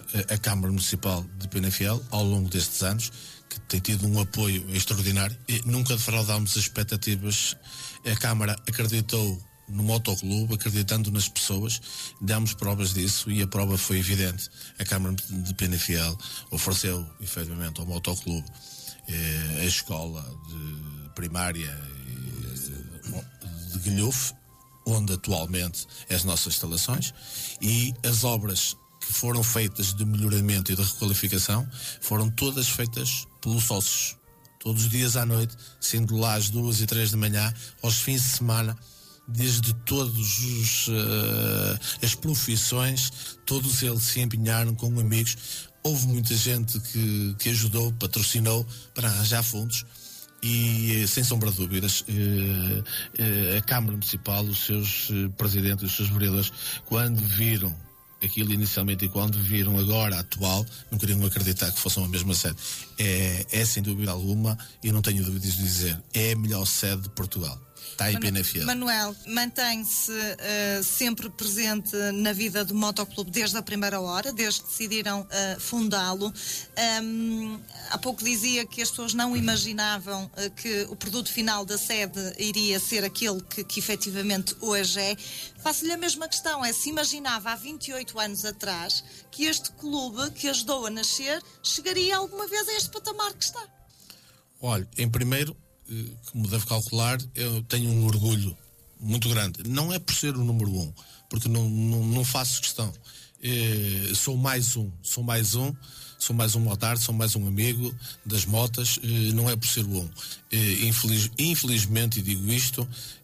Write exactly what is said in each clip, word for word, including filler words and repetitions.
a, a Câmara Municipal de Penafiel ao longo destes anos, que tem tido um apoio extraordinário. E nunca defraudámos as expectativas. A Câmara acreditou no motoclube, acreditando nas pessoas, demos provas disso e a prova foi evidente. A Câmara de Penafiel ofereceu, efetivamente, ao motoclube eh, a escola de primária de Guilhofe, onde atualmente é as nossas instalações, e as obras que foram feitas de melhoramento e de requalificação foram todas feitas pelos sócios, todos os dias à noite, sendo lá às duas e três da manhã, aos fins de semana, desde todos os uh, as profissões, todos eles se empenharam com amigos. Houve muita gente que, que ajudou, patrocinou para arranjar fundos. E, sem sombra de dúvidas, eh, eh, a Câmara Municipal, os seus eh, presidentes, os seus vereadores, quando viram aquilo inicialmente e quando viram agora a atual, não queriam acreditar que fosse a mesma sede. É, é sem dúvida alguma, e não tenho dúvidas de dizer, é a melhor sede de Portugal. Está em Penafiel. Manuel, mantém-se uh, sempre presente na vida do motoclube desde a primeira hora, desde que decidiram uh, fundá-lo. Um, há pouco dizia que as pessoas não imaginavam uh, que o produto final da sede iria ser aquele que, que efetivamente hoje é. Faço-lhe a mesma questão, é se imaginava há vinte e oito anos atrás que este clube que ajudou a nascer chegaria alguma vez a este patamar que está? Olha, em primeiro, como deve calcular, eu tenho um orgulho muito grande. Não é por ser o número um, porque não, não, não faço questão. É, sou mais um, sou mais um, sou mais um motardo, sou mais um amigo das motas, é, não é por ser o um. É, infeliz, infelizmente, e digo isto,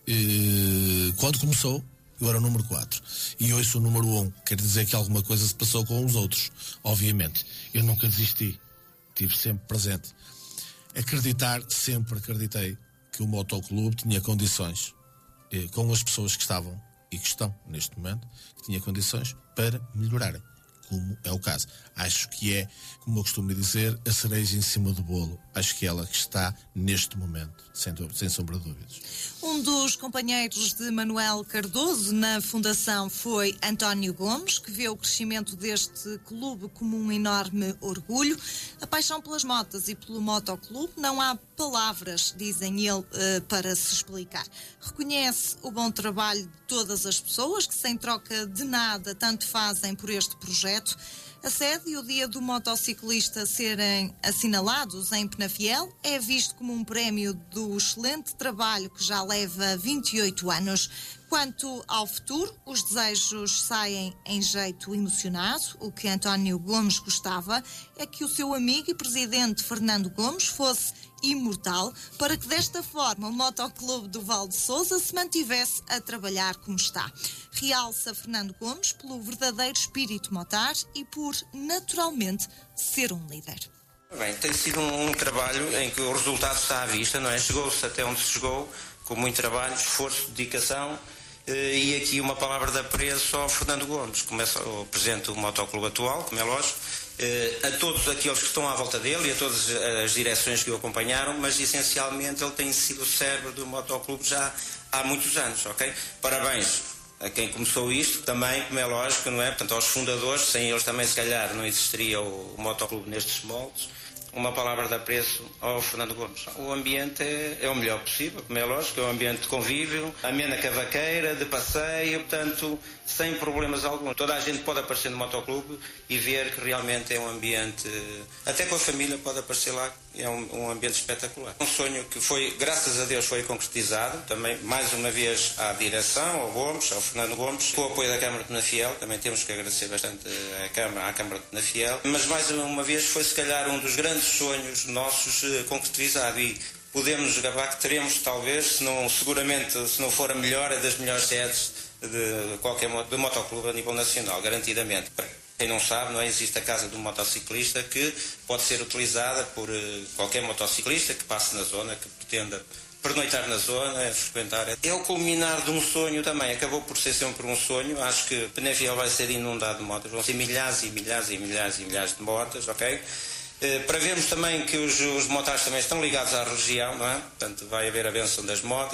é, quando começou, eu era o número quatro. E hoje sou o número um. Quer dizer que alguma coisa se passou com os outros, obviamente. Eu nunca desisti, estive sempre presente. Acreditar, sempre acreditei que o motoclube tinha condições, eh, com as pessoas que estavam e que estão neste momento, que tinha condições para melhorarem, como é o caso. Acho que é, como eu costumo dizer, a cereja em cima do bolo. Acho que é ela que está neste momento, sem, sem sombra de dúvidas. Um dos companheiros de Manuel Cardoso na fundação foi António Gomes, que vê o crescimento deste clube como um enorme orgulho. A paixão pelas motas e pelo motoclube, não há palavras, dizem ele, para se explicar. Reconhece o bom trabalho de todas as pessoas que, sem troca de nada, tanto fazem por este projeto. A sede e o dia do motociclista serem assinalados em Penafiel é visto como um prémio do excelente trabalho que já leva vinte e oito anos. Quanto ao futuro, os desejos saem em jeito emocionado. O que António Gomes gostava é que o seu amigo e presidente Fernando Gomes fosse imortal, para que desta forma o motoclube do Val de Sousa se mantivesse a trabalhar como está. Realça Fernando Gomes pelo verdadeiro espírito motar e por, naturalmente, ser um líder. Bem, tem sido um, um trabalho em que o resultado está à vista, não é? Chegou-se até onde se chegou, com muito trabalho, esforço, dedicação, eh, e aqui uma palavra de apreço ao Fernando Gomes, começa o presidente do motoclube atual, como é lógico, eh, a todos aqueles que estão à volta dele e a todas as direções que o acompanharam, mas essencialmente ele tem sido o cérebro do motoclube já há muitos anos, ok? Parabéns a quem começou isto, também, como é lógico, não é? Portanto, aos fundadores, sem eles também se calhar não existiria o, o motoclube nestes moldes. Uma palavra de apreço ao Fernando Gomes. O ambiente é, é o melhor possível, como é lógico, é um ambiente de convívio, amena cavaqueira, de passeio, portanto, sem problemas algum. Toda a gente pode aparecer no motoclube e ver que realmente é um ambiente, até com a família pode aparecer lá, é um, um ambiente espetacular. Um sonho que foi, graças a Deus, foi concretizado, também, mais uma vez, à direção, ao Gomes, ao Fernando Gomes, com o apoio da Câmara de Penafiel, também temos que agradecer bastante à Câmara, à Câmara de Penafiel, mas mais uma vez foi, se calhar, um dos grandes sonhos nossos uh, concretizado e podemos gabar que teremos, talvez, se não, seguramente, se não for a melhor, é das melhores sedes de qualquer de motoclube a nível nacional, garantidamente. Para quem não sabe, não é? Existe a Casa do Motociclista que pode ser utilizada por uh, qualquer motociclista que passe na zona, que pretenda pernoitar na zona, frequentar. É o culminar de um sonho também, acabou por ser sempre um sonho. Acho que Penafiel vai ser inundado de motas, vão ser milhares e milhares e milhares e milhares de motas, ok? Para vermos também que os, os motares também estão ligados à região, não é? Portanto, vai haver a benção das motas.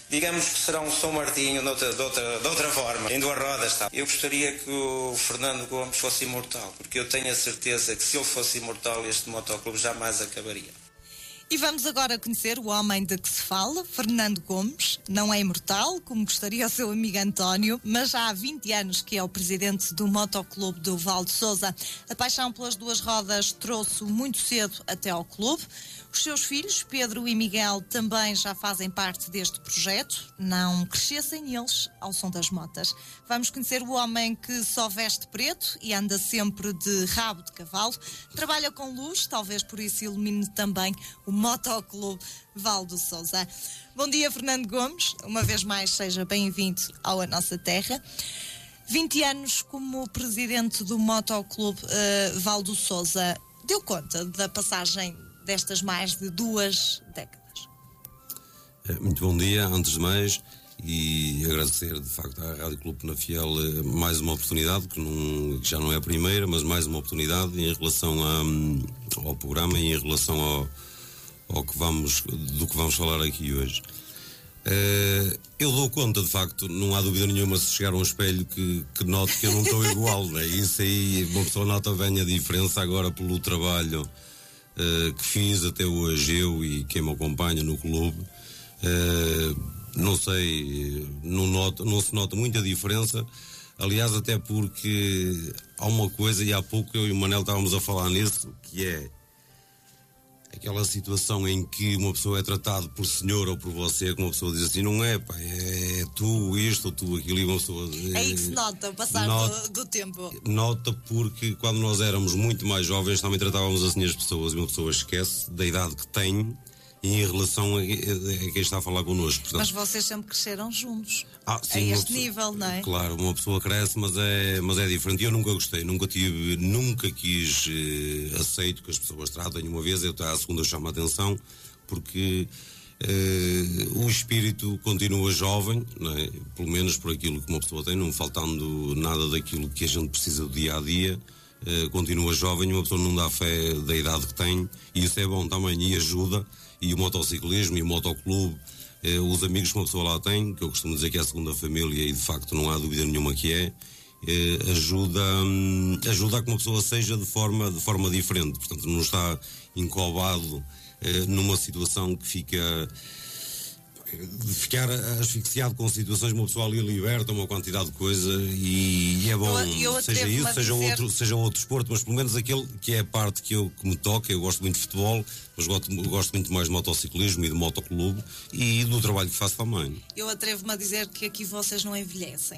digamos que será um São Martinho de outra, de outra, de outra forma, em duas rodas. Tá? Eu gostaria que o Fernando Gomes fosse imortal, porque eu tenho a certeza que se ele fosse imortal, este motoclube jamais acabaria. E vamos agora conhecer o homem de que se fala, Fernando Gomes. Não é imortal, como gostaria o seu amigo António, mas já há vinte anos que é o presidente do Motoclube do Val de Sousa. A paixão pelas duas rodas trouxe-o muito cedo até ao clube. Os seus filhos, Pedro e Miguel, também já fazem parte deste projeto. Não crescessem eles ao som das motas. Vamos conhecer o homem que só veste preto e anda sempre de rabo de cavalo. Trabalha com luz, talvez por isso ilumine também o Motoclube Val de Sousa. Bom dia, Fernando Gomes. Uma vez mais, seja bem-vindo ao A Nossa Terra. vinte anos como presidente do Motoclube uh, Val de Sousa. Deu conta da passagem destas mais de duas décadas? Muito bom dia, antes de mais, e agradecer de facto à Rádio Clube Penafiel mais uma oportunidade, que, não, que já não é a primeira, mas mais uma oportunidade em relação a, ao programa e em relação ao, ao que vamos, do que vamos falar aqui hoje. Uh, eu dou conta, de facto, não há dúvida nenhuma, se chegar a um espelho que, que note que eu não estou igual, né? Isso aí, uma pessoa nota bem a diferença agora pelo trabalho Uh, que fiz até hoje, eu e quem me acompanha no clube. Uh, não sei, não, noto, não se nota muita diferença, aliás, até porque há uma coisa, e há pouco eu e o Manel estávamos a falar nisso, que é aquela situação em que uma pessoa é tratada por senhor ou por você, que uma pessoa diz assim, não é, pá, é tu isto ou tu aquilo, e uma pessoa... É aí que se nota, o passar nota, do, do tempo. Nota porque quando nós éramos muito mais jovens também tratávamos assim as pessoas, e uma pessoa esquece da idade que tem em relação a, a, a quem está a falar connosco. Portanto, mas vocês sempre cresceram juntos, ah, sim, a este pessoa, nível, não é? Claro, uma pessoa cresce, mas é, mas é diferente. Eu nunca gostei, nunca tive, nunca quis eh, aceito que as pessoas tratem uma vez, eu até à segunda chamo a atenção, porque eh, o espírito continua jovem, não é? Pelo menos por aquilo que uma pessoa tem, não faltando nada daquilo que a gente precisa do dia a dia. Uh, continua jovem, uma pessoa não dá fé da idade que tem, e isso é bom também e ajuda. E o motociclismo e o motoclube, uh, os amigos que uma pessoa lá tem, que eu costumo dizer que é a segunda família, e de facto não há dúvida nenhuma que é, uh, ajuda, um, ajuda a que uma pessoa seja de forma, de forma diferente. Portanto, não está encobado uh, numa situação que fica... de ficar asfixiado com situações, uma pessoa ali liberta uma quantidade de coisa, e, e é bom, eu, eu seja isso, seja, dizer... outro, seja outro desporto, mas pelo menos aquele que é a parte que, eu, que me toca. Eu gosto muito de futebol, mas gosto, gosto muito mais de motociclismo e de motoclube, e do trabalho que faço também. Eu atrevo-me a dizer que aqui vocês não envelhecem.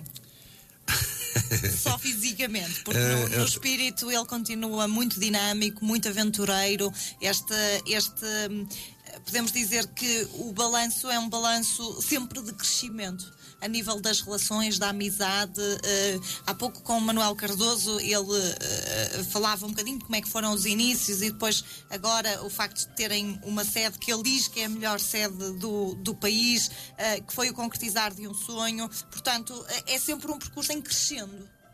Só fisicamente, porque no, no espírito ele continua muito dinâmico, muito aventureiro. Este, este, podemos dizer que o balanço é um balanço sempre de crescimento, a nível das relações, da amizade. Uh, há pouco com o Manuel Cardoso ele uh, falava um bocadinho de como é que foram os inícios, e depois agora o facto de terem uma sede que ele diz que é a melhor sede do, do país, uh, que foi o concretizar de um sonho. Portanto, é sempre um percurso em crescendo.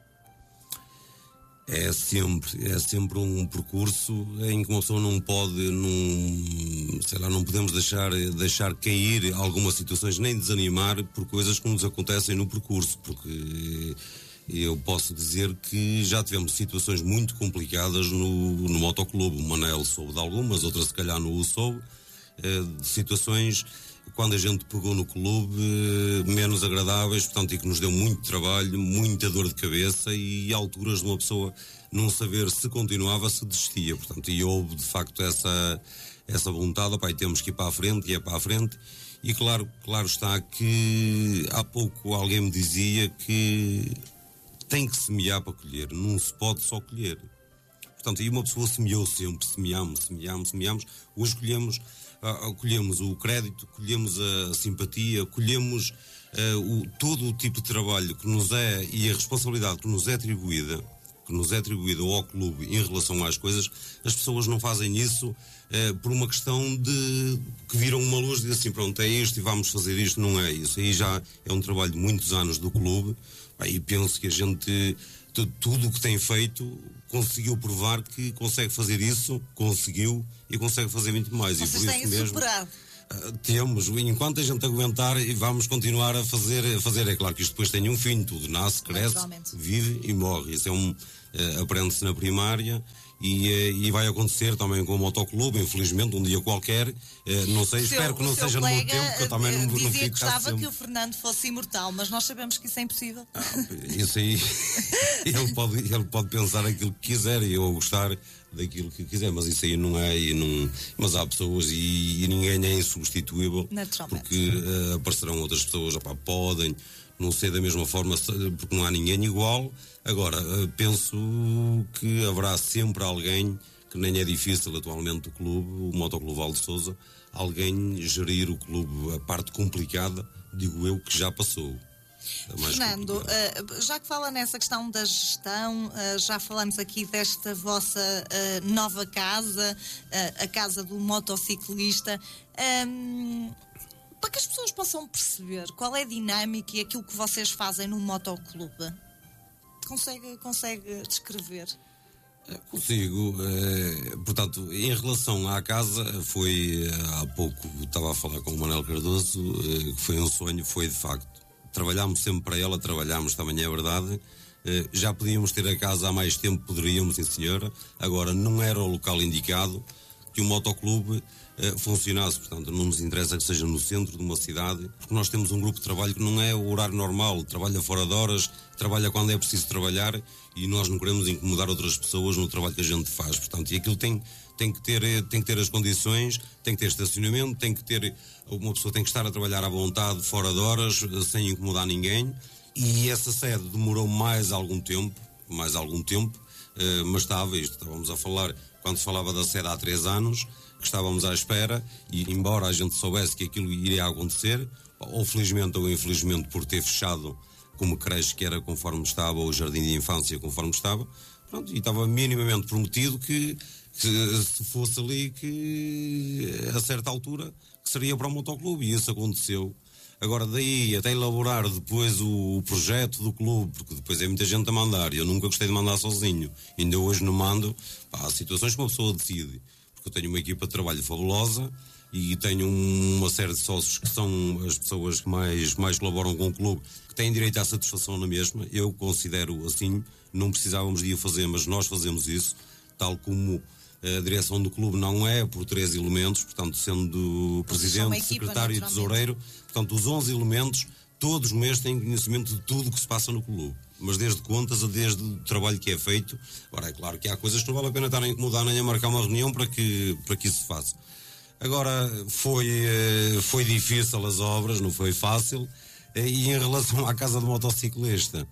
É sempre, é sempre um percurso em que uma pessoa não pode, não, sei lá, não podemos deixar, deixar cair algumas situações, nem desanimar por coisas que nos acontecem no percurso, porque eu posso dizer que já tivemos situações muito complicadas no, no motoclube. O Manel soube de algumas, outras se calhar não o soube, de situações quando a gente pegou no clube menos agradáveis, portanto, e que nos deu muito trabalho, muita dor de cabeça, e alturas de uma pessoa não saber se continuava, se desistia, portanto, e houve de facto essa, essa vontade, pai, temos que ir para a frente, e é para a frente. E claro, claro está que há pouco alguém me dizia que tem que semear para colher, não se pode só colher. Portanto, e uma pessoa semeou sempre, semeamos, semeamos, semeamos, hoje colhemos, uh, colhemos o crédito, colhemos a simpatia, colhemos uh, o, todo o tipo de trabalho que nos é, e a responsabilidade que nos é atribuída, que nos é atribuída ao clube em relação às coisas. As pessoas não fazem isso uh, por uma questão de que viram uma luz e dizem assim, pronto, é isto e vamos fazer isto. Não é isso. Aí já é um trabalho de muitos anos do clube, e penso que a gente, tudo o que tem feito, conseguiu provar que consegue fazer isso, conseguiu, e consegue fazer muito mais. Vocês e por têm isso mesmo, superado. Uh, temos, enquanto a gente aguentar, e vamos continuar a fazer, a fazer. É claro que isto depois tem um fim, tudo nasce, cresce, vive e morre. Isso é um, uh, aprende-se na primária. E, e vai acontecer também com o motoclube, infelizmente, um dia qualquer. Uh, não sei, seu, espero que não seja no meu tempo, que eu também não, não dizia fico que gostava sempre. que o Fernando fosse imortal, mas nós sabemos que isso é impossível. Ah, isso aí, ele pode, ele pode pensar aquilo que quiser e eu gostar daquilo que quiser, mas isso aí não é. E não, mas há pessoas e, e ninguém é insubstituível, porque uh, aparecerão outras pessoas, opá, podem não ser da mesma forma, porque não há ninguém igual. Agora, penso que haverá sempre alguém, que nem é difícil atualmente do clube, o Motoclube Val de Sousa, alguém gerir o clube, a parte complicada, digo eu, que já passou. Fernando, uh, já que fala nessa questão da gestão, uh, já falamos aqui desta vossa uh, nova casa, uh, a casa do motociclista. Um, para que as pessoas possam perceber qual é a dinâmica e aquilo que vocês fazem no motoclube, consegue, consegue descrever? Consigo. Eh, portanto, em relação à casa, foi há pouco, estava a falar com o Manuel Cardoso, eh, que foi um sonho, foi de facto. Trabalhámos sempre para ela, trabalhámos também, é verdade. Eh, já podíamos ter a casa há mais tempo, poderíamos, sim senhora. Agora, não era o local indicado que o motoclube eh, funcionasse. Portanto, não nos interessa que seja no centro de uma cidade, porque nós temos um grupo de trabalho que não é o horário normal, trabalha fora de horas, trabalha quando é preciso trabalhar e nós não queremos incomodar outras pessoas no trabalho que a gente faz. Portanto, e aquilo tem, tem, que ter, tem que ter as condições, tem que ter estacionamento, tem que ter, uma pessoa tem que estar a trabalhar à vontade, fora de horas, sem incomodar ninguém. E essa sede demorou mais algum tempo, mais algum tempo, eh, mas estava, isto estávamos a falar, quando se falava da sede há três anos, que estávamos à espera, e embora a gente soubesse que aquilo iria acontecer, ou felizmente ou infelizmente por ter fechado como creche que era conforme estava, ou jardim de infância conforme estava, pronto, e estava minimamente prometido que, que se fosse ali, que a certa altura que seria para o motoclube, e isso aconteceu. Agora daí até elaborar depois o, o projeto do clube, porque depois é muita gente a mandar, e eu nunca gostei de mandar sozinho, ainda hoje não mando. Pá, há situações que uma pessoa decide, porque eu tenho uma equipa de trabalho fabulosa e tenho uma série de sócios que são as pessoas que mais, mais colaboram com o clube, que têm direito à satisfação na mesma. Eu considero assim, não precisávamos de o fazer, mas nós fazemos isso, tal como a direção do clube não é por três elementos, portanto, sendo presidente, equipa, secretário e tesoureiro, portanto, os onze elementos, todos os meses têm conhecimento de tudo o que se passa no clube, mas desde contas a desde o trabalho que é feito. Agora, é claro que há coisas que não vale a pena estar a incomodar nem a marcar uma reunião para que, para que isso se faça. Agora, foi, foi difícil as obras, não foi fácil, e em relação à casa do motociclista,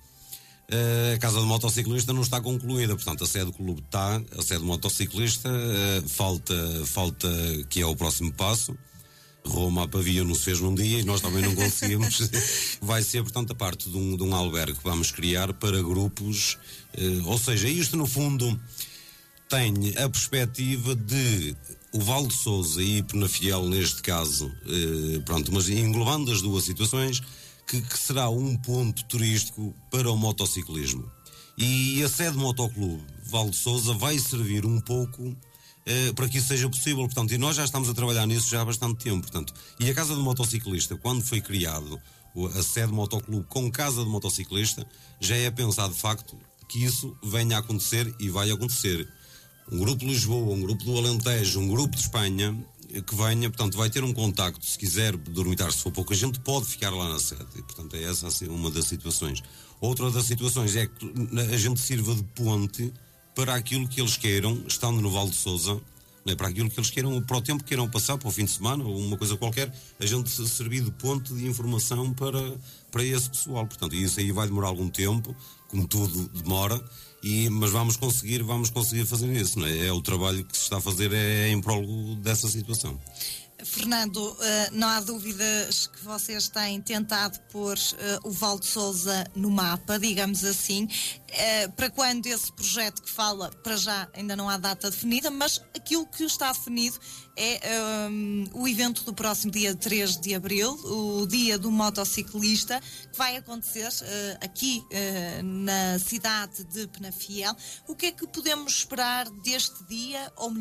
a casa do motociclista não está concluída, portanto a sede do clube está, a sede do motociclista, falta, falta que é o próximo passo. Roma a Pavia não se fez num dia e nós também não conseguimos. Vai ser, portanto, a parte de um, de um albergue que vamos criar para grupos, ou seja, isto no fundo tem a perspectiva de o Val de Sousa e Penafiel neste caso, pronto, mas englobando as duas situações, Que, que será um ponto turístico para o motociclismo. E a sede do Motoclube Val de Sousa vai servir um pouco eh, para que isso seja possível. Portanto, e nós já estamos a trabalhar nisso já há bastante tempo. Portanto, e a Casa do Motociclista, quando foi criado a sede do Motoclube com Casa do Motociclista, já é pensado de facto que isso venha a acontecer e vai acontecer. Um grupo de Lisboa, um grupo do Alentejo, um grupo de Espanha que venha, portanto, vai ter um contacto, se quiser dormitar, se for pouca gente, pode ficar lá na sede. E, portanto, é essa assim, uma das situações. Outra das situações é que a gente sirva de ponte para aquilo que eles queiram, estando no Val de Sousa, não é? Para aquilo que eles queiram, para o tempo que queiram passar, para o fim de semana, ou uma coisa qualquer, a gente servir de ponte de informação para, para esse pessoal. Portanto, isso aí vai demorar algum tempo, como tudo demora, e, mas vamos conseguir, vamos conseguir fazer isso, não é? É o trabalho que se está a fazer é em prol dessa situação. Fernando, não há dúvidas que vocês têm tentado pôr o Val de Sousa no mapa, digamos assim. Para quando esse projeto que fala, para já ainda não há data definida, mas aquilo que está definido é um, o evento do próximo dia três de abril, o Dia do Motociclista, que vai acontecer uh, aqui uh, na cidade de Penafiel. O que é que podemos esperar deste dia, ou melhor,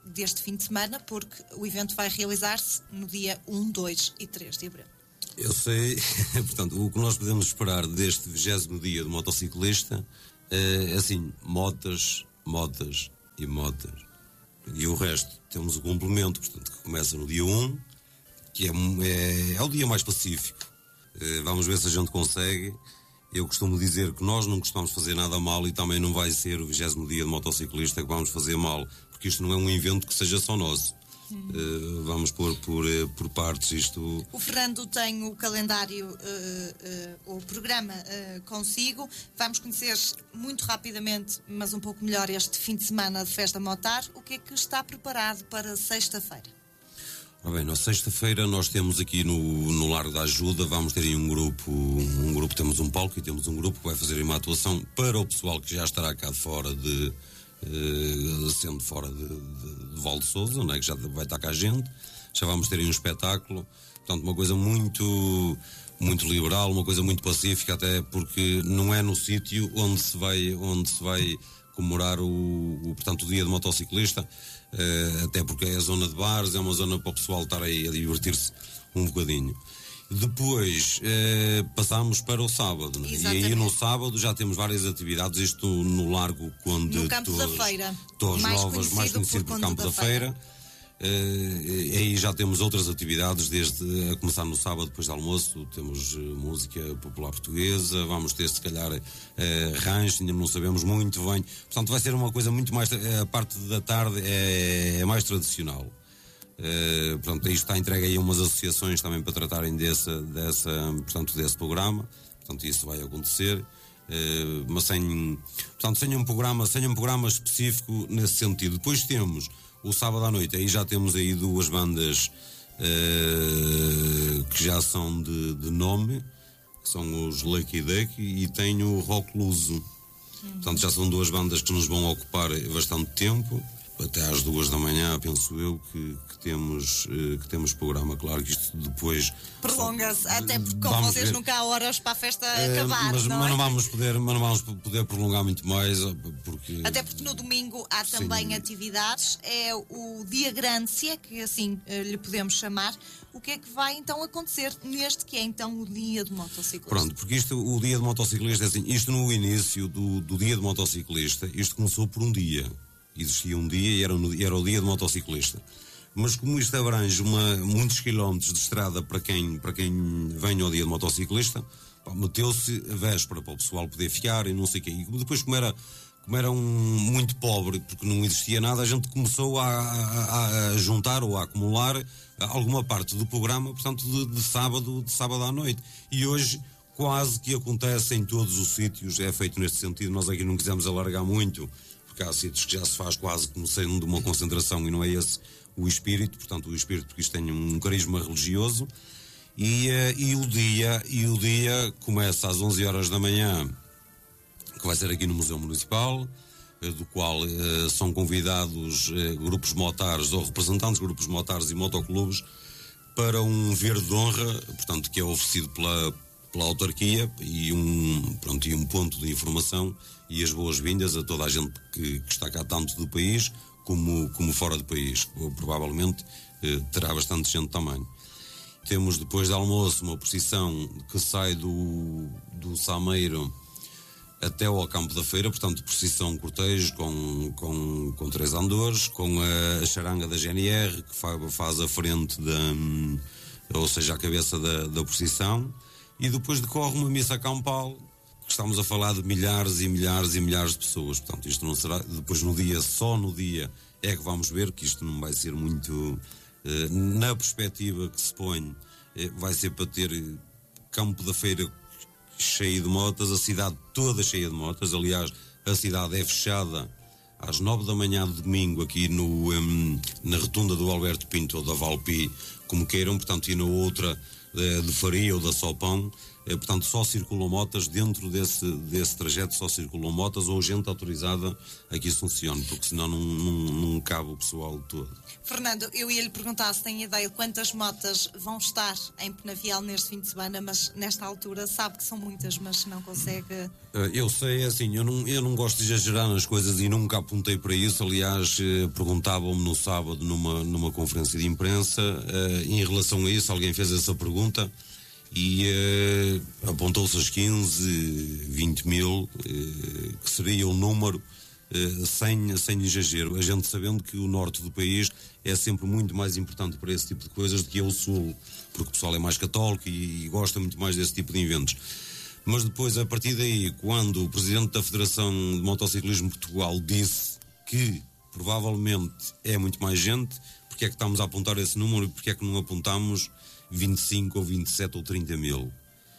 deste fim de semana, porque o evento vai realizar-se no dia um, dois e três de abril. Eu sei, portanto, o que nós podemos esperar deste vigésimo dia do motociclista é, assim, motas, motas e motas. E o resto, temos o complemento, portanto, que começa no dia um, que é, é, é o dia mais pacífico. É, vamos ver se a gente consegue. Eu costumo dizer que nós não costumamos fazer nada mal e também não vai ser o vigésimo dia de motociclista que vamos fazer mal, porque isto não é um evento que seja só nosso. Uh, vamos pôr por, uh, por partes isto. O Fernando tem o calendário, uh, uh, o programa uh, consigo. Vamos conhecer muito rapidamente, mas um pouco melhor, este fim de semana de Festa Motar. O que é que está preparado para sexta-feira? Ah, bem, na sexta-feira nós temos aqui no, no Largo da Ajuda, vamos ter aí um grupo, um grupo, temos um palco e temos um grupo que vai fazer uma atuação para o pessoal que já estará cá de fora de, uh, sendo fora de, de, de Val de Sousa, não é? Que já vai estar cá a gente, já vamos ter aí um espetáculo, portanto uma coisa muito, muito liberal, uma coisa muito pacífica, até porque não é no sítio onde se vai, onde se vai comemorar o, o, portanto, o dia do motociclista, uh, até porque é a zona de bares, é uma zona para o pessoal estar aí a divertir-se um bocadinho. Depois uh, passamos para o sábado, né? E aí no sábado já temos várias atividades, isto no Largo, quando no Campo todos, da Feira, todos mais novas, conhecido mais conhecido por por Campo da, da Feira. Feira. Uh, aí já temos outras atividades, desde a começar no sábado depois do almoço, temos uh, música popular portuguesa, vamos ter se calhar uh, rancho, ainda não sabemos muito bem, portanto vai ser uma coisa muito mais, a parte da tarde é, é mais tradicional. Uh, portanto, isto está entregue aí a umas associações também para tratarem dessa, dessa, portanto, desse programa, portanto isso vai acontecer, uh, mas sem, portanto, sem um programa, sem um programa específico nesse sentido. Depois temos o sábado à noite, aí já temos aí duas bandas uh, que já são de, de nome, que são os Lucky Duck e tem o Rock Luso. Uhum. Portanto, já são duas bandas que nos vão ocupar bastante tempo, até às duas da manhã, penso eu, que, que, temos, uh, que temos programa. Claro que isto depois prolonga-se, até porque com vocês ver. Nunca há horas para a festa uh, acabar, mas, não mas é? não vamos poder, mas não vamos poder prolongar muito mais, porque... Até porque no domingo há também Sim. atividades, é o dia grande, se é que assim uh, lhe podemos chamar. O que é que vai então acontecer neste que é então o dia do motociclista? Pronto, porque isto, o dia do motociclista, é assim, isto no início do, do dia do motociclista, isto começou por um dia. Existia um dia e era, no, era o dia do motociclista. Mas como isto abrange uma, muitos quilómetros de estrada para quem, para quem vem ao dia do motociclista, meteu-se a véspera para o pessoal poder fiar e não sei o quê. E depois, como era, como era um, muito pobre, porque não existia nada, a gente começou a, a, a juntar ou a acumular alguma parte do programa, portanto, de, de, sábado, de sábado à noite. E hoje quase que acontece em todos os sítios, é feito neste sentido. Nós aqui não quisemos alargar muito, porque há sítios que já se faz quase como sendo de uma concentração e não é esse o espírito, portanto o espírito porque isto tem um carisma religioso e, uh, e, o dia, e o dia começa às onze horas da manhã, que vai ser aqui no Museu Municipal, uh, do qual uh, são convidados uh, grupos motares ou representantes de grupos motares e motoclubes para um verde de honra, portanto que é oferecido pela, pela autarquia e um, pronto, e um ponto de informação e as boas-vindas a toda a gente que, que está cá tanto do país como, como fora do país. Provavelmente eh, terá bastante gente também. Temos depois de almoço uma procissão que sai do, do Sameiro até ao Campo da Feira, portanto procissão cortejo com, com, com três andores, com a, a charanga da G N R que faz, faz a frente da, ou seja, a cabeça da, da procissão, e depois decorre uma missa campal. Estamos a falar de milhares e milhares e milhares de pessoas, portanto isto não será, depois no dia, só no dia é que vamos ver que isto não vai ser muito, eh, na perspectiva que se põe, eh, vai ser para ter Campo da Feira cheio de motas, a cidade toda cheia de motas. Aliás, a cidade é fechada às nove da manhã de domingo aqui no, um, na rotunda do Alberto Pinto ou da Valpi, como queiram, portanto, e na outra de, de Faria ou da Sopão, Eh, portanto, só circulam motas dentro desse, desse trajeto, só circulam motas ou gente autorizada a que isso funcione, porque senão não, não, não cabe o pessoal todo. Fernando, eu ia lhe perguntar se tem ideia de quantas motas vão estar em Penafiel neste fim de semana, mas nesta altura sabe que são muitas, mas não consegue... Eh, eu sei, assim, eu não, eu não gosto de exagerar nas coisas e nunca apontei para isso. Aliás, eh, perguntavam-me no sábado numa, numa conferência de imprensa, eh, em relação a isso, alguém fez essa pergunta e eh, apontou-se as quinze, vinte mil, eh, que seria o número, eh, sem, sem exagero. A gente sabendo que o norte do país é sempre muito mais importante para esse tipo de coisas do que o sul, porque o pessoal é mais católico e, e gosta muito mais desse tipo de eventos. Mas depois, a partir daí, quando o presidente da Federação de Motociclismo de Portugal disse que provavelmente é muito mais gente, porque é que estamos a apontar esse número e porque é que não apontamos vinte e cinco ou vinte e sete ou trinta mil?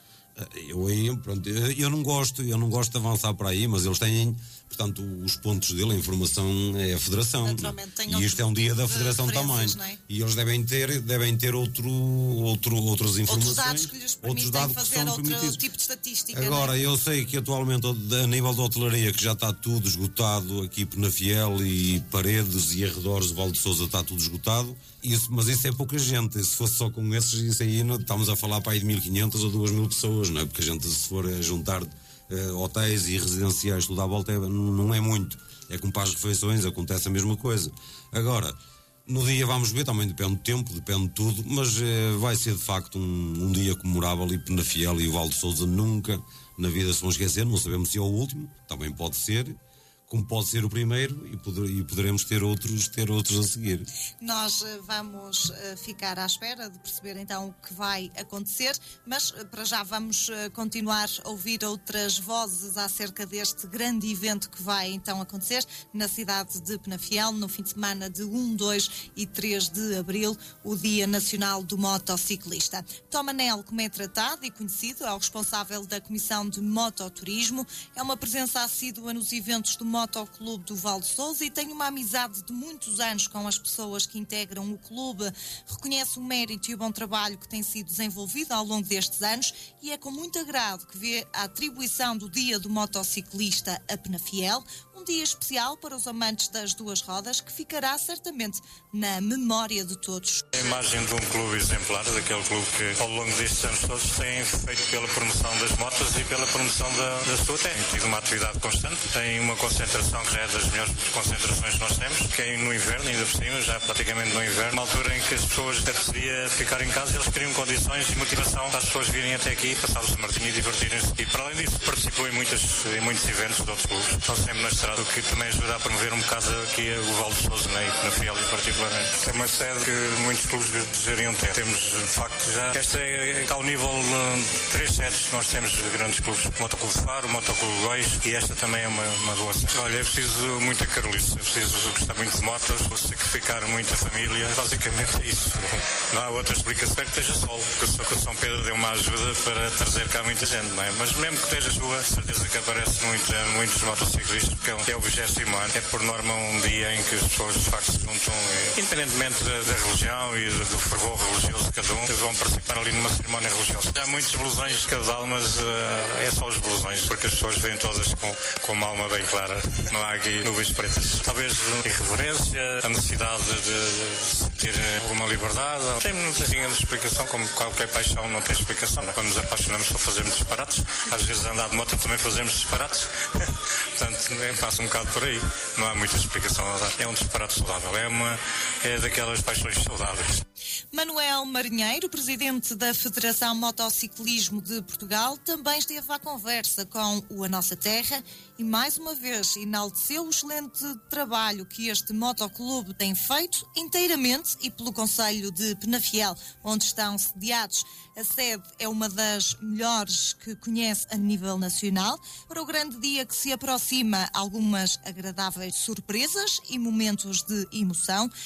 Eu aí, pronto, eu não gosto, eu não gosto de avançar para aí, mas eles têm, portanto, os pontos dele, a informação é a Federação, né? E isto é um dia da Federação também, é? E eles devem ter, devem ter outro, outro, outras informações, outros dados que lhes permitem dados fazer que outro permitidos. tipo de estatística. Agora, não é? eu sei que atualmente, a nível da hotelaria, que já está tudo esgotado aqui por Penafiel e Paredes e arredores de Val de Sousa está tudo esgotado. Isso, mas isso é pouca gente. Se fosse só com esses, isso aí não, estamos a falar para aí de mil e quinhentas ou duas mil pessoas, não é? Porque a gente, se for a juntar uh, hotéis e residenciais tudo à volta, é, não é muito. É como para as refeições, acontece a mesma coisa. Agora, no dia vamos ver, também depende do tempo, depende de tudo, mas uh, vai ser de facto um, um dia comemorável e Penafiel e o Val de Sousa nunca na vida se vão esquecer. Não sabemos se é o último, também pode ser, como pode ser o primeiro, e, poder, e poderemos ter outros, ter outros a seguir. Nós uh, vamos uh, ficar à espera de perceber então o que vai acontecer, mas uh, para já vamos uh, continuar a ouvir outras vozes acerca deste grande evento que vai então acontecer na cidade de Penafiel, no fim de semana de um, dois e três de abril, o Dia Nacional do Motociclista. Tom Manel, como é tratado e conhecido, é o responsável da Comissão de Mototurismo, é uma presença assídua nos eventos do Motoclube do Val de Sousa e tem uma amizade de muitos anos com as pessoas que integram o clube. Reconhece o mérito e o bom trabalho que tem sido desenvolvido ao longo destes anos e é com muito agrado que vê a atribuição do Dia do Motociclista a Penafiel, um dia especial para os amantes das duas rodas que ficará certamente na memória de todos. A imagem de um clube exemplar, daquele clube que ao longo destes anos todos tem feito pela promoção das motas e pela promoção da, da sua tem tido uma atividade constante, tem uma concentração que já é das melhores concentrações que nós temos, que é no inverno, ainda por cima, já praticamente no inverno, uma altura em que as pessoas até ficar em casa, eles criam condições e motivação para as pessoas virem até aqui, passar o São Martinho e divertirem-se. E para além disso, participou em, muitas, em muitos eventos de outros clubes, estão sempre na estrada, o que também ajuda a promover um bocado aqui o Val de Sousa, né, e Penafiel em particularmente. É uma sede que muitos clubes desejariam ter. Temos, de facto, já, esta é, ao nível de três sedes, nós temos grandes clubes, o Motoclube Faro, o Motoclube Góis, e esta também é uma, uma boa sede. Olha, é preciso muita carolice, é preciso gostar muito de motas, sacrificar muito a família, basicamente é isso. Não há outra explicação que esteja sol, porque o São Pedro deu uma ajuda para trazer cá muita gente, não é? Mas mesmo que esteja chuva, certeza que aparece muito, muitos motociclistas, porque é o vigésimo ano, é por norma um dia em que as pessoas de facto se juntam, e, independentemente da, da religião e do, do fervor religioso de cada um, vão participar ali numa cerimónia religiosa. Há muitos blusões de casal, mas uh, é só os blusões, porque as pessoas vêm todas com, com uma alma bem clara, não há aqui nuvens pretas. Talvez a irreverência, a necessidade de, de ter alguma liberdade, tem, não tem explicação, como qualquer paixão não tem explicação. Quando nos apaixonamos por fazermos disparates, às vezes andar de moto também fazemos disparates, portanto passa um bocado por aí, não há muita explicação. É um disparate saudável, é, uma, é daquelas paixões saudáveis. Manuel Marinheiro, presidente da Federação Motociclismo de Portugal, também esteve à conversa com o A Nossa Terra e mais uma vez enalteceu o excelente trabalho que este motoclube tem feito inteiramente e pelo concelho de Penafiel, onde estão sediados. A sede é uma das melhores que conhece a nível nacional. Para o grande dia que se aproxima, algumas agradáveis surpresas e momentos de emoção.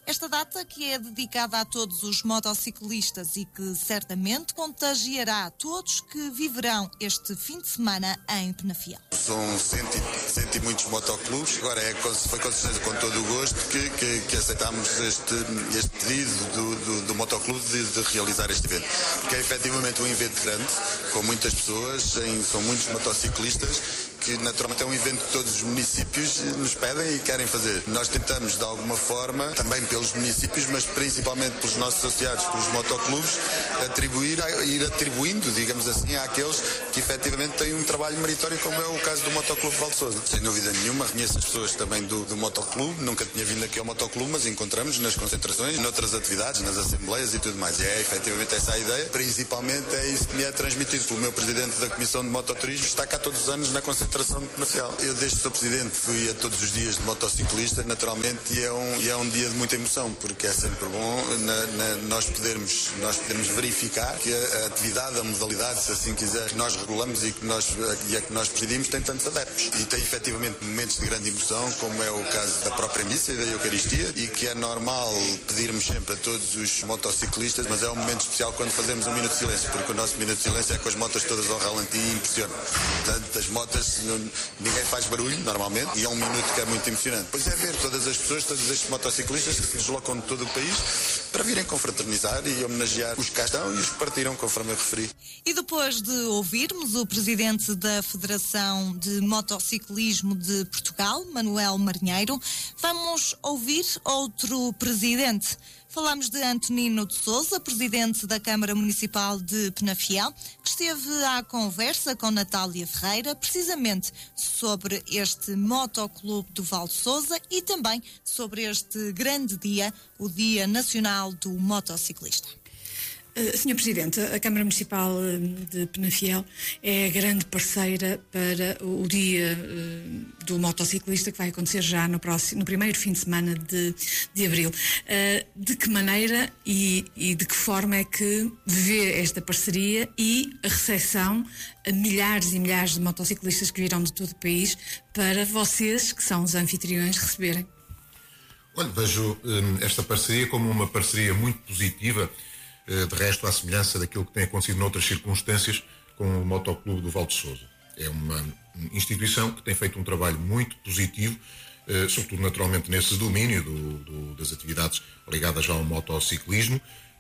Esta data que é dedicada a todos os motociclistas e que certamente contagiará todos que viverão este fim de semana em Penafiel. São cento, cento e muitos motoclubes, agora é, foi com certeza com todo o gosto que, que, que aceitámos este, este pedido do, do, do motoclube de, de realizar este evento, porque é efetivamente um evento grande, com muitas pessoas, em, são muitos motociclistas, que naturalmente é um evento que todos os municípios nos pedem e querem fazer. Nós tentamos de alguma forma, também pelos municípios, mas principalmente pelos nossos associados, pelos motoclubes, atribuir, ir atribuindo, digamos assim, àqueles que efetivamente têm um trabalho meritório, como é o caso do Motoclube Val de Sousa. Sem dúvida nenhuma, reconheço as pessoas também do, do motoclube, nunca tinha vindo aqui ao motoclube, mas encontramos nas concentrações, noutras atividades, nas assembleias e tudo mais. E é efetivamente essa a ideia, principalmente é isso que me é transmitido pelo meu presidente da Comissão de Mototurismo, está cá todos os anos na concentração de Penafiel. Eu, desde que sou presidente, fui a todos os dias de motociclista, naturalmente, e é um, e é um dia de muita emoção, porque é sempre bom na, na, nós, podermos, nós podermos verificar que a, a atividade, a modalidade, se assim quiser, que nós regulamos e, que nós, e a que nós presidimos, tem tantos adeptos. E tem efetivamente momentos de grande emoção, como é o caso da própria missa e da Eucaristia, e que é normal pedirmos sempre a todos os motociclistas, mas é um momento especial quando fazemos um minuto de silêncio, porque o nosso minuto de silêncio é com as motas todas ao ralenti e impressiona. Portanto, as motas, não, ninguém faz barulho, normalmente, e é um minuto que é muito emocionante. Pois é ver todas as pessoas, todos estes motociclistas que se deslocam de todo o país para virem confraternizar e homenagear os que cá estão e os que partiram, conforme eu referi. E depois de ouvirmos o presidente da Federação de Motociclismo de Portugal, Manuel Marinheiro, vamos ouvir outro presidente. Falamos de Antonino de Sousa, presidente da Câmara Municipal de Penafiel, que esteve à conversa com Natália Ferreira, precisamente sobre este motoclube do Val de Sousa e também sobre este grande dia, o Dia Nacional do Motociclista. Uh, senhor Presidente, a Câmara Municipal de Penafiel é a grande parceira para o Dia uh, do Motociclista, que vai acontecer já no, próximo, no primeiro fim de semana de, de abril. Uh, de que maneira e, e de que forma é que vê esta parceria e a recepção a milhares e milhares de motociclistas que virão de todo o país para vocês, que são os anfitriões, receberem? Olha, vejo um, esta parceria como uma parceria muito positiva. De resto, à semelhança daquilo que tem acontecido noutras circunstâncias com o Motoclube do Val de Sousa. É uma instituição que tem feito um trabalho muito positivo, eh, sobretudo naturalmente nesse domínio do, do, das atividades ligadas ao motociclismo,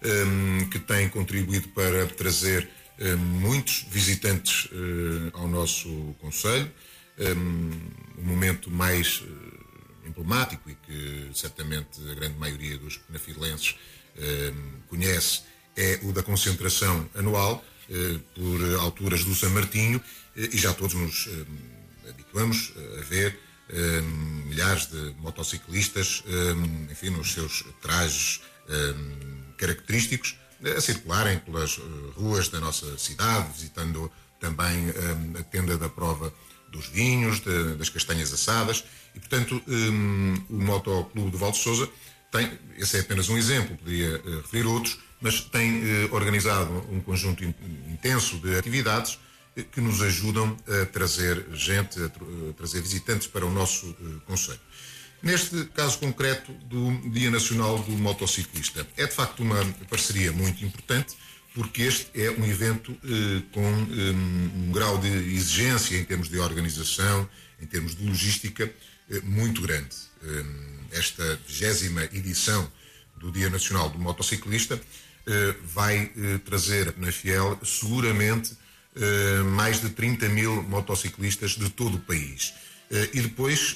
eh, que tem contribuído para trazer eh, muitos visitantes eh, ao nosso concelho. Eh, um momento mais eh, emblemático e que certamente a grande maioria dos penafilenses eh, conhece é o da concentração anual eh, por alturas do São Martinho eh, e já todos nos eh, habituamos a ver eh, milhares de motociclistas, eh, enfim, nos seus trajes eh, característicos, a circularem pelas eh, ruas da nossa cidade, visitando também eh, a tenda da prova dos vinhos, de, das castanhas assadas e, portanto, eh, o Motoclube do Val de Sousa tem, esse é apenas um exemplo, poderia uh, referir outros, mas tem uh, organizado um conjunto in, intenso de atividades uh, que nos ajudam a trazer gente, a, tra a trazer visitantes para o nosso uh, concelho. Neste caso concreto do Dia Nacional do Motociclista, é de facto uma parceria muito importante, porque este é um evento uh, com um, um grau de exigência em termos de organização, em termos de logística, uh, muito grande. Um, esta vigésima edição do Dia Nacional do Motociclista eh, vai eh, trazer a Penafiel seguramente eh, mais de trinta mil motociclistas de todo o país. Eh, e depois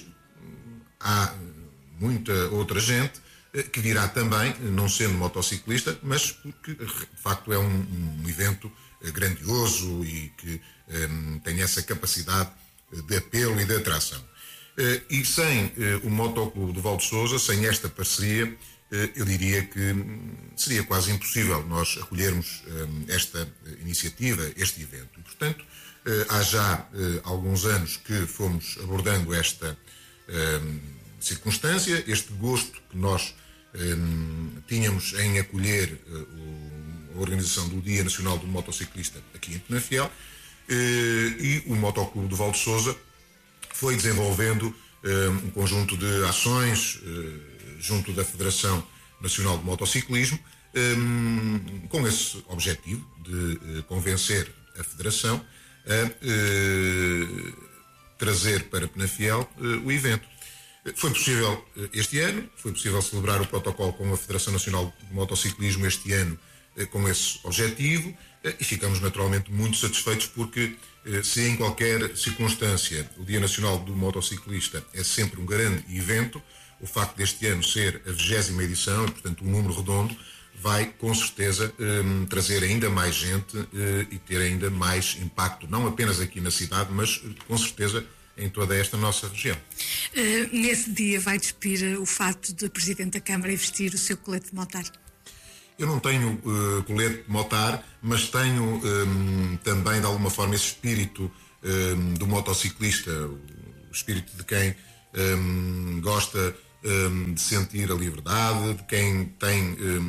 há muita outra gente eh, que virá também, não sendo motociclista, mas porque de facto é um, um evento eh, grandioso e que eh, tem essa capacidade de apelo e de atração. Uh, e sem uh, o Motoclube do Val de Sousa, sem esta parceria, uh, eu diria que um, seria quase impossível nós acolhermos um, esta uh, iniciativa, este evento. E, portanto, uh, há já uh, alguns anos que fomos abordando esta uh, circunstância, este gosto que nós uh, tínhamos em acolher uh, o, a organização do Dia Nacional do Motociclista aqui em Penafiel, uh, e o Motoclube do Val de Sousa foi desenvolvendo uh, um conjunto de ações uh, junto da Federação Nacional de Motociclismo, um, com esse objetivo de uh, convencer a Federação a uh, trazer para Penafiel uh, o evento. Foi possível uh, este ano, foi possível celebrar o protocolo com a Federação Nacional de Motociclismo este ano uh, com esse objetivo uh, e ficamos naturalmente muito satisfeitos porque uh, se em qualquer circunstância o Dia Nacional do Motociclista é sempre um grande evento, o facto deste ano ser a vigésima edição e, portanto, um número redondo, vai com certeza um, trazer ainda mais gente uh, e ter ainda mais impacto, não apenas aqui na cidade, mas com certeza em toda esta nossa região. Uh, nesse dia vai despir o fato de Presidente da Câmara vestir o seu colete de motar? Eu não tenho uh, colete de motar, mas tenho um, também, de alguma forma, esse espírito um, do motociclista, o espírito de quem um, gosta um, de sentir a liberdade, de quem tem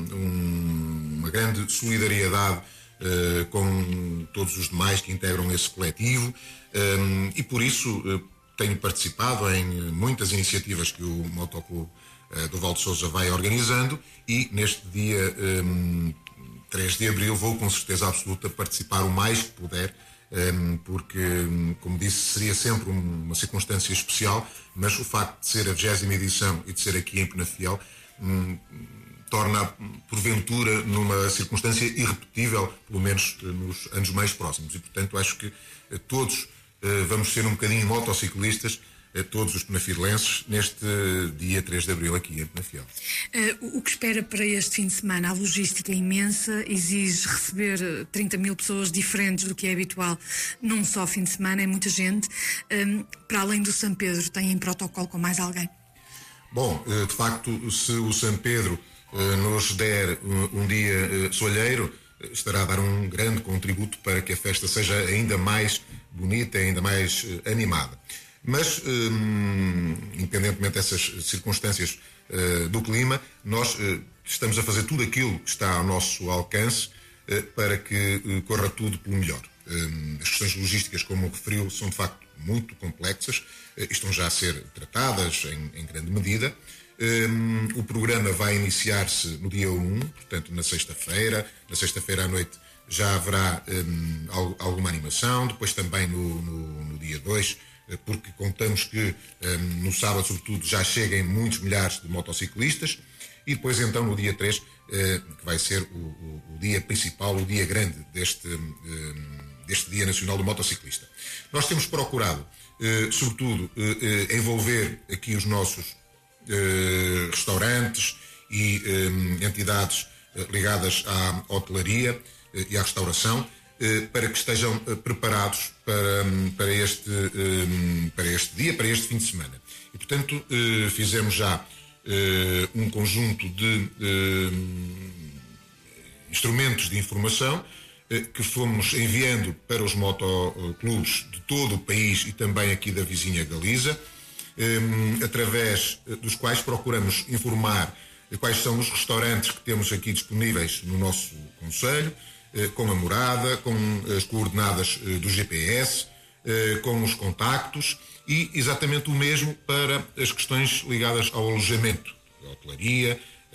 um, uma grande solidariedade uh, com todos os demais que integram esse coletivo um, e por isso uh, tenho participado em muitas iniciativas que o Motoclube uh, do Val de Sousa vai organizando e neste dia um, três de abril vou com certeza absoluta participar o mais que puder, porque, como disse, seria sempre uma circunstância especial, mas o facto de ser a vigésima edição e de ser aqui em Penafiel hum, torna, porventura, numa circunstância irrepetível, pelo menos nos anos mais próximos. E, portanto, acho que todos uh, vamos ser um bocadinho motociclistas, uh, todos os penafielenses, neste dia três de abril aqui em Penafiel. Uh, o que espera para este fim de semana? A logística é imensa, exige receber trinta mil pessoas diferentes do que é habitual num só fim de semana, é muita gente. Um, para além do São Pedro, têm protocolo com mais alguém? Bom, uh, de facto, se o São Pedro uh, nos der um, um dia uh, soalheiro, estará a dar um grande contributo para que a festa seja ainda mais bonita, ainda mais uh, animada. Mas, hum, independentemente dessas circunstâncias uh, do clima, nós uh, estamos a fazer tudo aquilo que está ao nosso alcance uh, para que uh, corra tudo pelo melhor. Um, as questões logísticas, como referiu, são de facto muito complexas uh, e estão já a ser tratadas em, em grande medida. Um, o programa vai iniciar-se no dia um, portanto na sexta-feira. Na sexta-feira à noite já haverá um, alguma animação, depois também no, no, no dia dois, porque contamos que um, no sábado, sobretudo, já cheguem muitos milhares de motociclistas, e depois então no dia três, uh, que vai ser o, o, o dia principal, o dia grande deste, um, deste Dia Nacional do Motociclista. Nós temos procurado, uh, sobretudo, uh, uh, envolver aqui os nossos Uh, restaurantes e um, entidades uh, ligadas à hotelaria uh, e à restauração uh, para que estejam uh, preparados para, um, para, este, um, para este dia, para este fim de semana. E, portanto, uh, fizemos já uh, um conjunto de uh, instrumentos de informação uh, que fomos enviando para os motoclubes de todo o país e também aqui da vizinha Galiza, Um, através dos quais procuramos informar quais são os restaurantes que temos aqui disponíveis no nosso concelho, eh, com a morada, com as coordenadas eh, do G P S, eh, com os contactos e exatamente o mesmo para as questões ligadas ao alojamento, a hotelaria,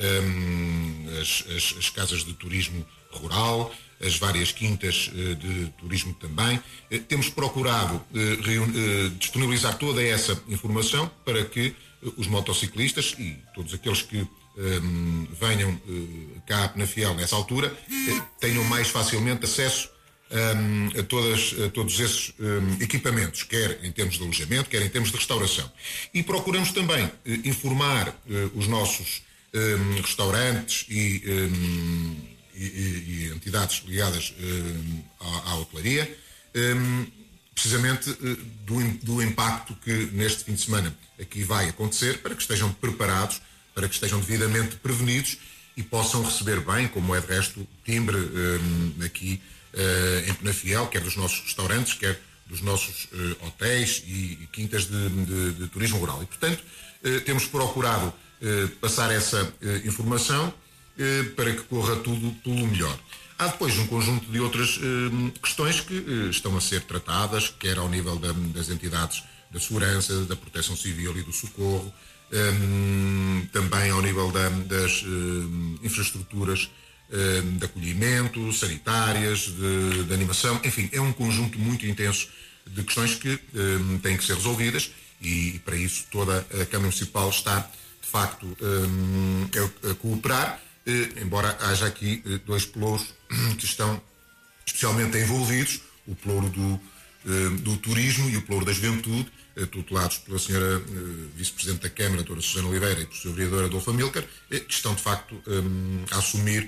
um, as, as, as casas de turismo rural, as várias quintas uh, de turismo também. Uh, temos procurado uh, disponibilizar toda essa informação para que uh, os motociclistas e todos aqueles que um, venham uh, cá a Penafiel nessa altura uh, tenham mais facilmente acesso um, a, todas, a todos esses um, equipamentos, quer em termos de alojamento, quer em termos de restauração. E procuramos também uh, informar uh, os nossos um, restaurantes e um, E, e, e entidades ligadas uh, à, à hotelaria, um, precisamente uh, do, do impacto que neste fim de semana aqui vai acontecer, para que estejam preparados, para que estejam devidamente prevenidos e possam receber bem, como é de resto o timbre um, aqui uh, em Penafiel, quer dos nossos restaurantes, quer dos nossos uh, hotéis e, e quintas de, de, de turismo rural. E, portanto, uh, temos procurado uh, passar essa uh, informação para que corra tudo pelo melhor. Há depois um conjunto de outras eh, questões que eh, estão a ser tratadas, quer ao nível da, das entidades da segurança, da proteção civil e do socorro, um, também ao nível da, das um, infraestruturas um, de acolhimento, sanitárias, de, de animação, enfim, é um conjunto muito intenso de questões que um, têm que ser resolvidas e, para isso, toda a Câmara Municipal está, de facto, um, a, a cooperar, uh, embora haja aqui uh, dois pelouros que estão especialmente envolvidos, o pelouro do, uh, do turismo e o pelouro da juventude, uh, tutelados pela senhora uh, Vice-Presidente da Câmara, a doutora Susana Oliveira, e pelo senhor Vereador Adolfo Amílcar, uh, que estão, de facto, um, a assumir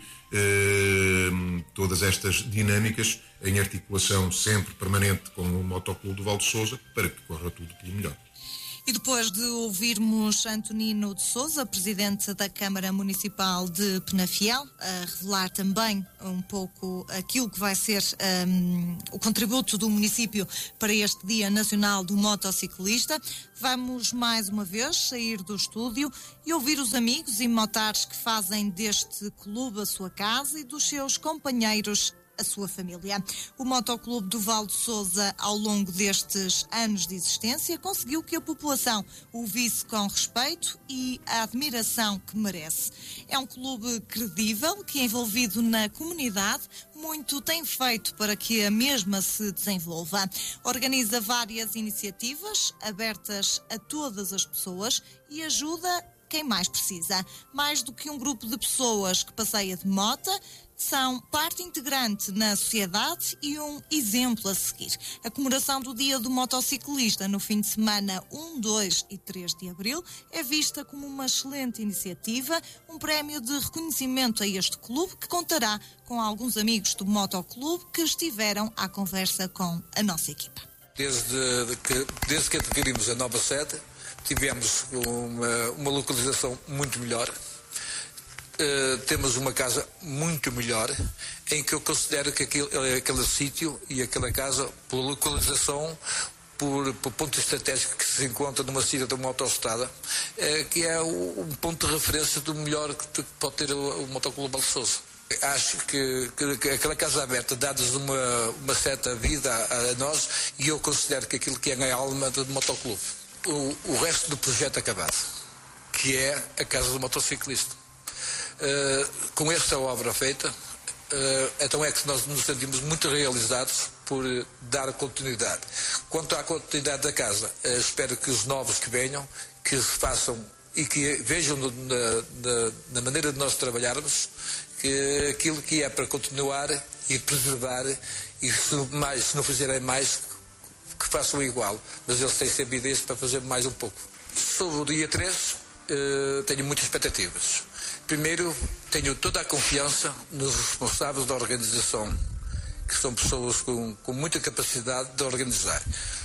uh, todas estas dinâmicas em articulação sempre permanente com o Motoclube do Val de Sousa, para que corra tudo pelo melhor. E depois de ouvirmos Antonino de Sousa, Presidente da Câmara Municipal de Penafiel, a revelar também um pouco aquilo que vai ser um, o contributo do município para este Dia Nacional do Motociclista, vamos mais uma vez sair do estúdio e ouvir os amigos e motares que fazem deste clube a sua casa e dos seus companheiros a sua família. O Motoclube do Val de Sousa, ao longo destes anos de existência, conseguiu que a população o visse com respeito e a admiração que merece. É um clube credível que, envolvido na comunidade, muito tem feito para que a mesma se desenvolva. Organiza várias iniciativas abertas a todas as pessoas e ajuda quem mais precisa. Mais do que um grupo de pessoas que passeia de mota, são parte integrante na sociedade e um exemplo a seguir. A comemoração do Dia do Motociclista no fim de semana um, dois e três de abril é vista como uma excelente iniciativa, um prémio de reconhecimento a este clube que contará com alguns amigos do Motoclube que estiveram à conversa com a nossa equipa. Desde que, desde que adquirimos a nova sede, tivemos uma, uma localização muito melhor. Uh, temos uma casa muito melhor, em que eu considero que aquele, aquele sítio e aquela casa, por localização, por, por ponto estratégico que se encontra numa saída de uma autoestrada, uh, que é o, um ponto de referência do melhor que pode ter o, o Motoclube Val de Sousa. Acho que, que, que aquela casa aberta dá-nos uma, uma certa vida a, a nós, e eu considero que aquilo que é a alma do Motoclube. O, o resto do projeto acabado, que é a casa do motociclista. Uh, com esta obra feita, uh, então é que nós nos sentimos muito realizados por uh, dar continuidade. Quanto à continuidade da casa, uh, espero que os novos que venham, que façam e que vejam no, na, na, na maneira de nós trabalharmos, que aquilo que é para continuar e preservar, e se, mais, se não fizerem mais, que façam igual. Mas eles têm sempre ideias para fazer mais um pouco. Sobre o dia três, uh, tenho muitas expectativas. Primeiro, tenho toda a confiança nos responsáveis da organização, que são pessoas com, com muita capacidade de organizar.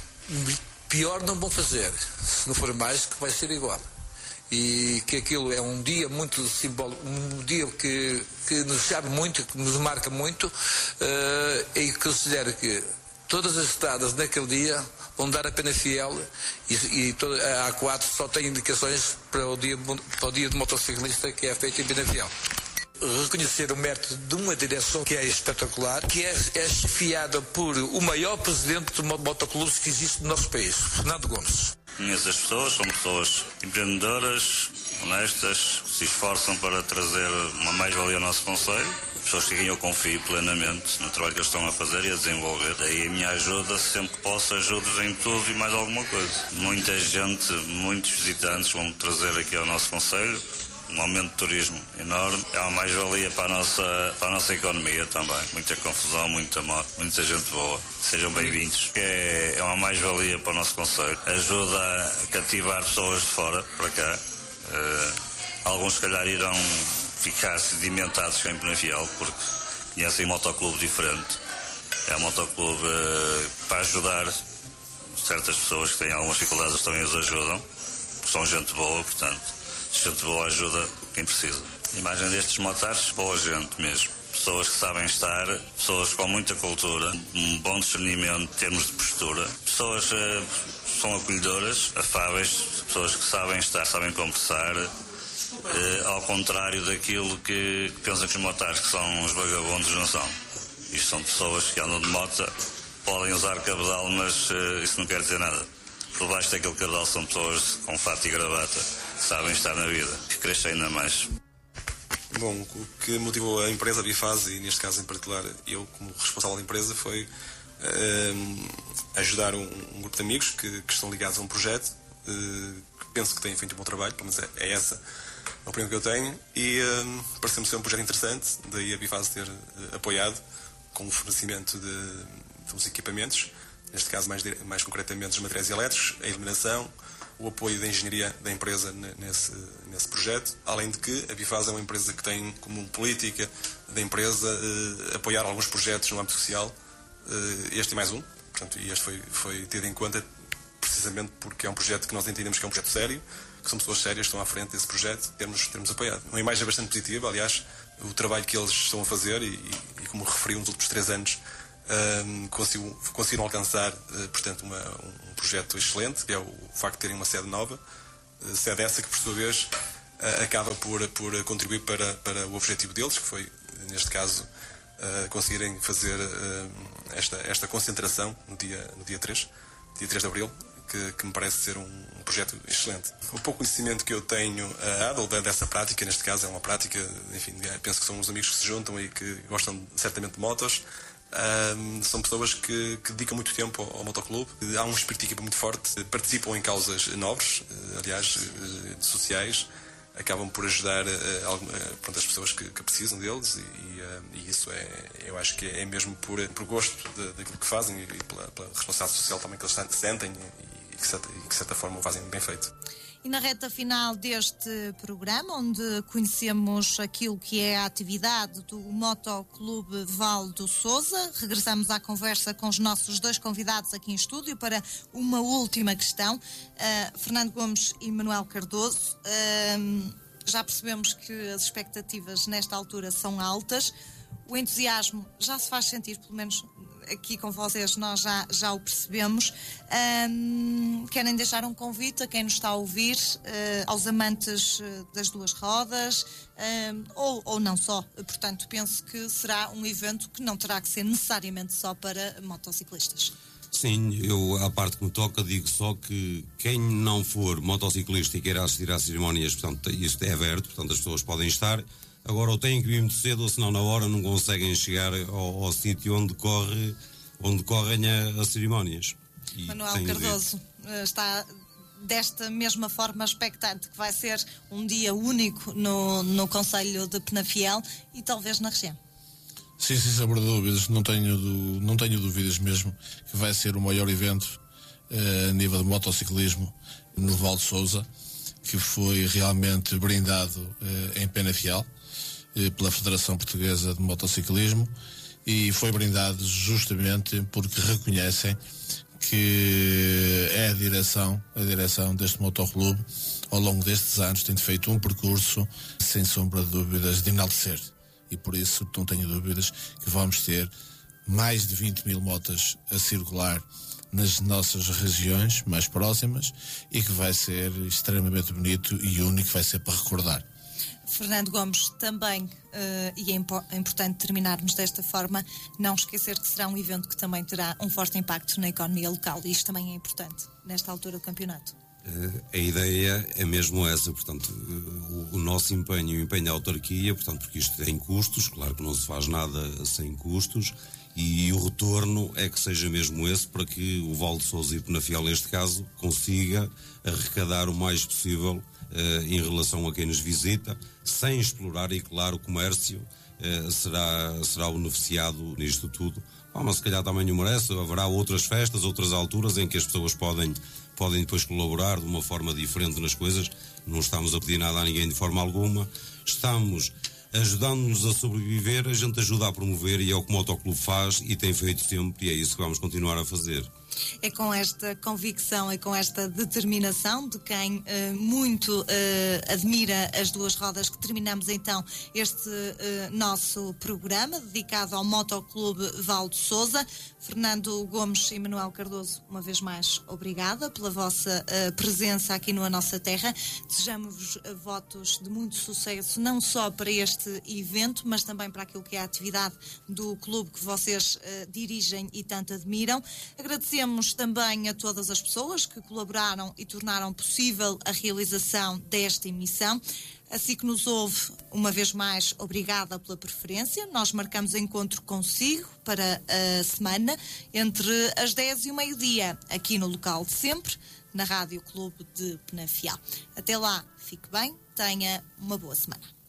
Pior não vão fazer, se não for mais, que vai ser igual. E que aquilo é um dia muito simbólico, um dia que, que nos sabe muito, que nos marca muito, uh, e considero que todas as estradas naquele dia vão dar a Penafiel, e, e toda, a A quatro só tem indicações para o, dia, para o dia do motociclista, que é feito em Penafiel. Reconhecer o mérito de uma direção que é espetacular, que é, é chefiada por o maior presidente de motoclubes que existe no nosso país, Fernando Gomes. Conheço as pessoas, são pessoas empreendedoras, honestas, que se esforçam para trazer uma mais-valia ao nosso concelho. Pessoas que eu confio plenamente no trabalho que eles estão a fazer e a desenvolver. Daí a minha ajuda, sempre que posso, ajudo em tudo e mais alguma coisa. Muita gente, muitos visitantes vão trazer aqui ao nosso concelho. Um aumento de turismo enorme. É uma mais-valia para a nossa, para a nossa economia também. Muita confusão, muita morte, muita gente boa. Sejam bem-vindos. É, é uma mais-valia para o nosso concelho. Ajuda a cativar pessoas de fora para cá. Uh, alguns, se calhar, irão ficar sedimentados em Penafiel, porque conhecem um motoclube diferente. É um motoclube uh, para ajudar certas pessoas que têm algumas dificuldades, também os ajudam, porque são gente boa, portanto, gente boa ajuda quem precisa. A imagem destes motares, boa gente mesmo. Pessoas que sabem estar, pessoas com muita cultura, um bom discernimento em termos de postura, pessoas uh, são acolhedoras, afáveis, pessoas que sabem estar, sabem conversar. Uh, ao contrário daquilo que, que pensam que os motares, que são os vagabundos, não são. Isto são pessoas que andam de moto, podem usar cabedal, mas uh, isso não quer dizer nada. Por baixo daquele cabedal são pessoas com fato e gravata, sabem estar na vida, que crescem ainda mais. Bom, o que motivou a empresa, a Bifase, e neste caso em particular eu como responsável da empresa, foi uh, ajudar um, um grupo de amigos que, que estão ligados a um projeto, uh, que penso que têm feito um bom trabalho, pelo menos é, é essa a opinião que eu tenho, e uh, pareceu-me ser um projeto interessante, daí a Bifase ter uh, apoiado com o fornecimento de, dos equipamentos, neste caso mais, mais concretamente dos materiais elétricos, a iluminação, o apoio da engenharia da empresa nesse, nesse projeto, além de que a Bifase é uma empresa que tem como política da empresa eh, apoiar alguns projetos no âmbito social, eh, este e mais um, portanto, e este foi, foi tido em conta precisamente porque é um projeto que nós entendemos que é um projeto sério, que são pessoas sérias que estão à frente desse projeto, termos, termos apoiado. Uma imagem bastante positiva, aliás, o trabalho que eles estão a fazer e, e, e como referi nos últimos três anos, Um, conseguiram, conseguiram alcançar uh, portanto uma, um projeto excelente, que é o, o facto de terem uma sede nova, uh, sede essa que por sua vez uh, acaba por, por contribuir para, para o objetivo deles, que foi neste caso uh, conseguirem fazer uh, esta, esta concentração no dia, no dia três, dia três de Abril, que, que me parece ser um, um projeto excelente. O pouco conhecimento que eu tenho uh, dessa prática, neste caso é uma prática, enfim, penso que são uns amigos que se juntam e que gostam certamente de motos. Um, são pessoas que, que dedicam muito tempo ao, ao motoclube, há um espírito de equipa muito forte, participam em causas nobres, aliás, sociais, acabam por ajudar uh, alguma, pronto, as pessoas que, que precisam deles e, uh, e isso é, eu acho que é mesmo por, por gosto de, daquilo que fazem e pela, pela responsabilidade social também que eles sentem e, e que, e que de certa forma o fazem bem feito. E na reta final deste programa, onde conhecemos aquilo que é a atividade do Motoclube Val do Sousa, regressamos à conversa com os nossos dois convidados aqui em estúdio para uma última questão. Uh, Fernando Gomes e Manuel Cardoso, uh, já percebemos que as expectativas nesta altura são altas, o entusiasmo já se faz sentir, pelo menos aqui com vocês nós já, já o percebemos. Um, querem deixar um convite a quem nos está a ouvir, uh, aos amantes uh, das duas rodas, um, ou, ou não só. Portanto, penso que será um evento que não terá que ser necessariamente só para motociclistas. Sim, eu, à parte que me toca, digo só que quem não for motociclista e queira assistir às cerimónias, portanto, isto é aberto, portanto, as pessoas podem estar. Agora, ou têm que vir muito cedo, ou senão na hora não conseguem chegar ao, ao sítio onde, corre, onde correm as cerimónias. E Manuel Cardoso está desta mesma forma expectante que vai ser um dia único no, no Concelho de Penafiel e talvez na região. Sim, sem saber dúvidas, não tenho, do, não tenho dúvidas mesmo que vai ser o maior evento eh, a nível de motociclismo no Val de Sousa, que foi realmente brindado eh, em Penafiel pela Federação Portuguesa de Motociclismo e foi brindado justamente porque reconhecem que é a direção, a direção deste motoclube ao longo destes anos tem feito um percurso sem sombra de dúvidas de enaltecer e por isso não tenho dúvidas que vamos ter mais de vinte mil motas a circular nas nossas regiões mais próximas e que vai ser extremamente bonito e único, vai ser para recordar. Fernando Gomes, também, uh, e é, impo- é importante terminarmos desta forma, não esquecer que será um evento que também terá um forte impacto na economia local e isto também é importante nesta altura do campeonato. Uh, a ideia é mesmo essa, portanto, uh, o, o nosso empenho, o empenho da autarquia, portanto, porque isto tem custos, claro que não se faz nada sem custos, e o retorno é que seja mesmo esse para que o Val de Sousa e Penafiel, neste caso, consiga arrecadar o mais possível Uh, em relação a quem nos visita, sem explorar, e claro, o comércio uh, será, será beneficiado nisto tudo. Ah, mas se calhar também o merece, haverá outras festas, outras alturas em que as pessoas podem, podem depois colaborar de uma forma diferente nas coisas. Não estamos a pedir nada a ninguém de forma alguma, estamos ajudando-nos a sobreviver, a gente ajuda a promover e é o que o Motoclube faz e tem feito sempre e é isso que vamos continuar a fazer. É com esta convicção e com esta determinação de quem uh, muito uh, admira as duas rodas que terminamos então este uh, nosso programa dedicado ao Motoclube Val de Sousa. Fernando Gomes e Manuel Cardoso, uma vez mais, obrigada pela vossa uh, presença aqui na nossa terra. Desejamos uh, votos de muito sucesso, não só para este evento, mas também para aquilo que é a atividade do clube que vocês uh, dirigem e tanto admiram. Agradecemos Agradecemos também a todas as pessoas que colaboraram e tornaram possível a realização desta emissão. Assim que nos ouve, uma vez mais, obrigada pela preferência. Nós marcamos encontro consigo para a semana, entre as dez e o meio-dia, aqui no local de sempre, na Rádio Clube de Penafiel. Até lá, fique bem, tenha uma boa semana.